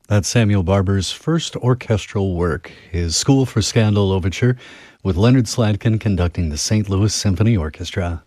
That's Samuel Barber's first orchestral work, his School for Scandal overture, with Leonard Slatkin conducting the St. Louis Symphony Orchestra.